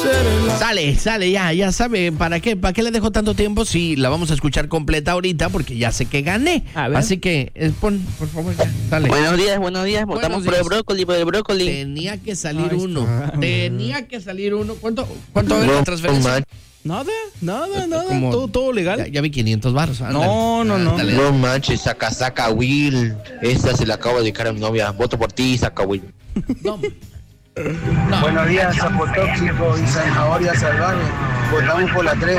Sale, ya sabe, ¿para qué le dejo tanto tiempo? Sí, la vamos a escuchar completa ahorita porque ya sé que gané. Así que pon, por favor, ya, sale. Buenos días, votamos por el brócoli. Tenía que salir uno. ¿Cuánto es la transferencia? Nada. Como, todo legal. Ya vi 500 baros. No. No manches, saca Will. Esta se la acabo de dedicar a mi novia. Voto por ti, saca Will. No. Buenos días, sapo tóxico y zanahoria salvaje. Votamos por la 3.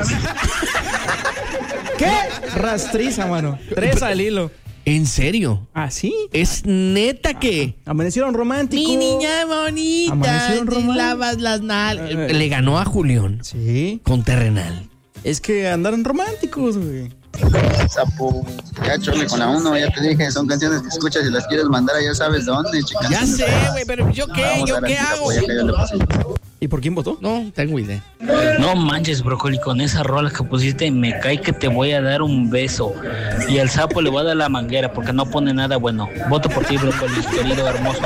¿Qué? Rastriza, mano. 3 al hilo. ¿En serio? ¿Ah, sí? ¿Es neta que? Amanecieron románticos. Mi niña bonita. Amanecieron románticos. Lavas las nalgas. Le ganó a Julián. Sí. Con Terrenal. Es que andaron románticos, güey. Sapo, ya chole con la 1, ya te dije, son canciones que escuchas y las quieres mandar a ya sabes dónde, chicas. Ya sé, güey, pero ¿yo qué hago? ¿Y por quién votó? No, tengo idea. No manches, brócoli, con esa rola que pusiste me cae que te voy a dar un beso. Y al sapo le voy a dar la manguera porque no pone nada bueno. Voto por ti, brócoli, querido hermoso.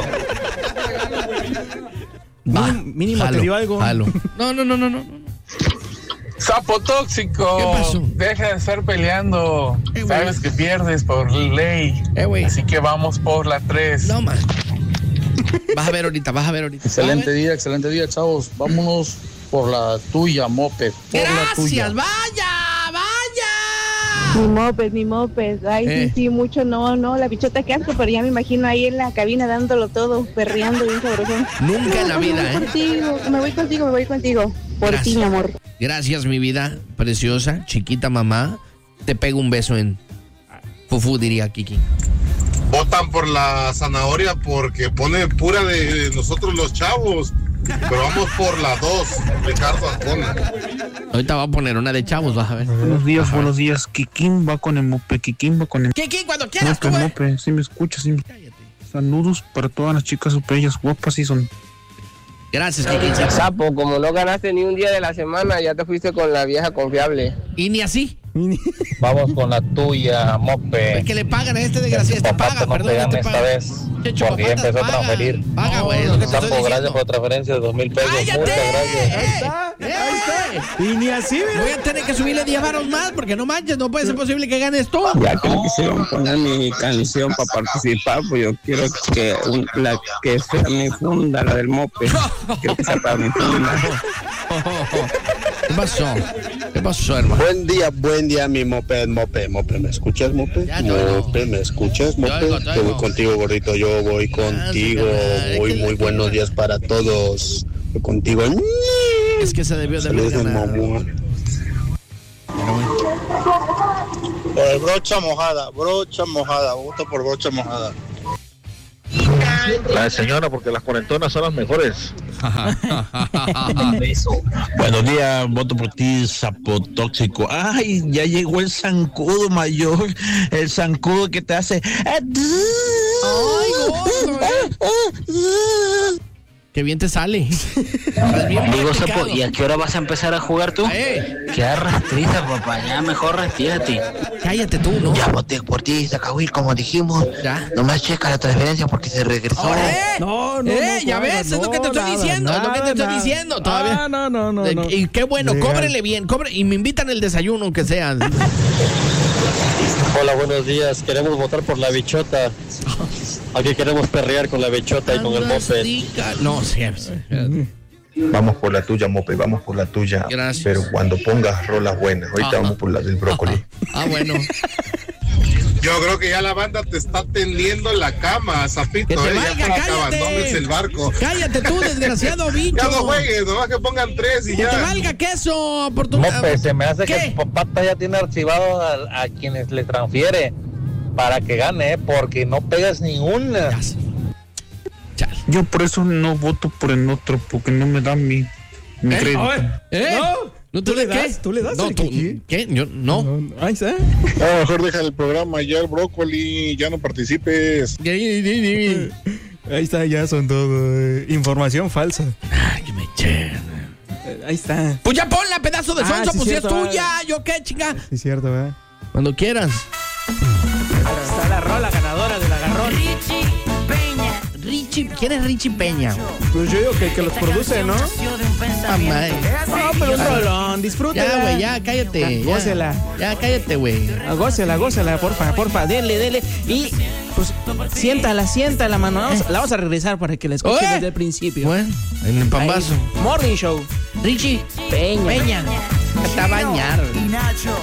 Mínimo te dio algo. Jalo. No. Sapo tóxico. ¿Qué pasó? Deja de estar peleando. Sabes que pierdes por ley. Así que vamos por la 3. No, man. Vas a ver ahorita. Excelente día, chavos. Vámonos por la tuya, Moped. Gracias, vaya. Mi moped. Ay, sí, mucho no, la bichota que asco, pero ya me imagino ahí en la cabina dándolo todo, perreando bien sabrosón. Nunca en la vida, Me voy contigo. Por ti, mi amor. Gracias, mi vida preciosa, chiquita mamá. Te pego un beso en Fufu, diría Kiki. Votan por la zanahoria porque pone pura de nosotros los chavos. Pero vamos por la 2, Ricardo Arjona. Ahorita va a poner una de chavos, vas a ver. Buenos días. Kikín va con el mope, Kiki, cuando quieras, mope, sí me escuchas, sí. Saludos para todas las chicas super bellas, guapas y son. Gracias, Kiki. Sapo, como no ganaste ni un día de la semana, ya te fuiste con la vieja confiable. Y ni así. Vamos con la tuya, Mope. Es que le pagan a este desgraciado. Te paga, perdón, no te paga. Porque ya empezó a transferir. Paga, güey, lo que te estoy diciendo. Gracias por la transferencia de 2,000 pesos. ¡Cállate! Muchas gracias. Ahí está. Y ni así, ¿verdad? Voy a tener que subirle 10 varos más porque no manches, no puede ser posible que ganes tú. Ya que me quisieron poner mi canción para participar, pues yo quiero que la que sea mi funda, la del mope. Quiero que sea para mi funda. ¿Qué pasó, hermano? Buen día, mi mope. ¿Me escuchas, mope? ¿Me escuchas, mope? Yo voy contigo, gordito, yo voy contigo. Muy buenos días para todos. Yo contigo. Es que se debió de haber ganado. Brocha mojada, voto por brocha mojada. La señora, porque las cuarentonas son las mejores. Beso. Buenos días, voto por ti, sapo tóxico. Ay, ya llegó el zancudo mayor, el zancudo que te hace. Ay, gordo, Qué bien te sale. Digo, sapo, ¿y a qué hora vas a empezar a jugar tú? Qué arrastriza, papá. Ya mejor retírate. Cállate tú, ¿no? Ya voté por ti, Zacahuil, como dijimos. ¿Ya? Nomás checa la transferencia porque se regresó. No, ya ves, es lo que te estoy diciendo. Todavía. No. Y qué bueno, cóbrele bien, y me invitan el desayuno, aunque sea. Hola, buenos días. Queremos votar por la bichota. Aquí queremos perrear con la bichota y con el moped. No, sí. Vamos por la tuya, mope, vamos por la tuya. Gracias. Pero cuando pongas rolas buenas, ahorita vamos por la del brócoli. Bueno. Yo creo que ya la banda te está tendiendo en la cama, Zapito. Que te Ya valga, para que cállate. abandones el barco. Cállate tú, desgraciado bicho. Ya no juegues, nomás que pongan 3 y Que ya. te valga queso, oportunidad. Mope, se me hace ¿Qué? que Popata ya tiene archivado a quienes le transfiere para que gane, porque no pegas ninguna. Ya sé. Chale. Yo por eso no voto por el otro, porque no me dan mi crédito. ¿No ¿Tú le das? ¿Tú le das? No, ¿qué? Yo no. Ahí está. Mejor deja el programa ya, el brócoli, ya no participes. Ahí está, ya son todo. Información falsa. Ay, que me eché. Ahí está. Pues ya ponla, pedazo de sonso, sí, pues si es cierto, tuya. ¿Yo qué, chinga? Sí, cierto, ¿verdad? Cuando quieras. Está la rola ganadora del agarrón. ¿Quién es Richie Peña? Pues yo digo que los produce, ¿no? No, pero un rolón, disfrútela. Ya, güey, ya, cállate. Gócela. Ya, cállate, güey. Gócela, porfa, dele. Y, pues, siéntala, mano. La vamos a regresar para que la escuchen desde el principio. Bueno, en el pambazo. Morning Show. Richie Peña. Hasta bañar.